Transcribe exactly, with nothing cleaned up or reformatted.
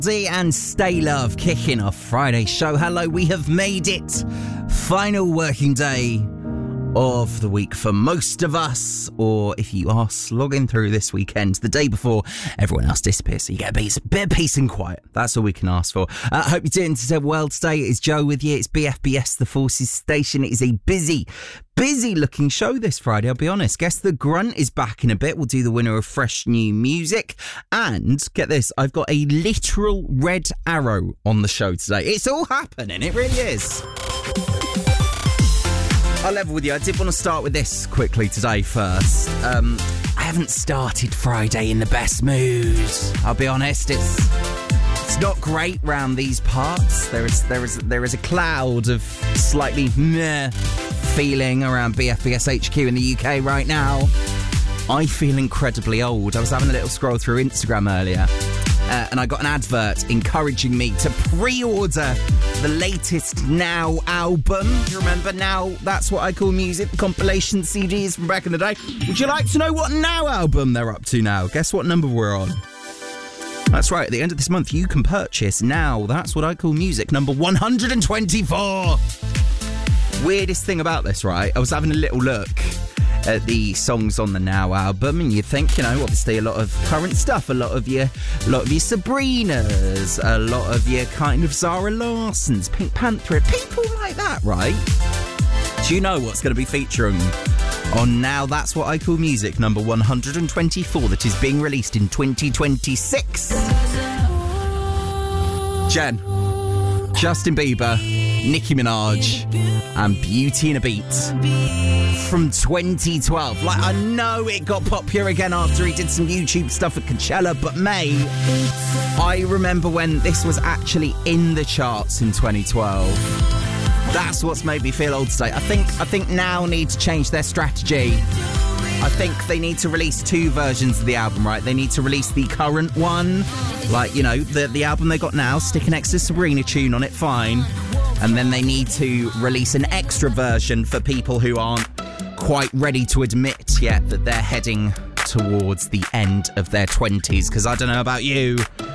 And Stay Love kicking off Friday's show. Hello, we have made it. Final working day of the week for most of us, or if you are slogging through this weekend, the day before everyone else disappears, so you get a bit, a bit of peace and quiet. That's all we can ask for. I uh, hope you're doing well today. It's Joe with you. It's B F B S, the Forces Station. It is a busy, busy looking show this Friday, I'll be honest. Guess the Grunt is back in a bit. We'll do the winner of fresh new music. And get this, I've got a literal red arrow on the show today. It's all happening. It really is. I'll level with you. I did want to start with this quickly today first. Um, I haven't started Friday in the best mood. I'll be honest, it's it's not great round these parts. There is there is there is a cloud of slightly meh feeling around B F B S H Q in the U K right now. I feel incredibly old. I was having a little scroll through Instagram earlier, uh, and I got an advert encouraging me to pre-order the latest Now album. You remember Now? That's What I Call Music, the compilation C Ds from back in the day. Would you like to know what Now album they're up to now? Guess what number we're on? That's right, at the end of this month, you can purchase Now, That's What I Call Music, number one hundred twenty-four. Weirdest thing about this, right? I was having a little look at the songs on the Now album, and you think, you know, obviously a lot of current stuff, a lot of your, a lot of your Sabrinas, a lot of your kind of Zara Larsons, Pink Panther, people like that, right? Do you know what's going to be featuring on Now That's What I Call Music, number one hundred twenty-four, that is being released in twenty twenty-six? Jen, Justin Bieber, Nicki Minaj, and Beauty and a Beat from twenty twelve. Like, I know it got popular again after he did some YouTube stuff at Coachella, but mate, I remember when this was actually in the charts in twenty twelve. That's what's made me feel old today. I think I think Now need to change their strategy. I think they need to release two versions of the album, right? They need to release the current one, like, you know, the, the album they got now, stick an extra Sabrina tune on it, fine. And then they need to release an extra version for people who aren't quite ready to admit yet that they're heading towards the end of their twenties. Because I don't know about you,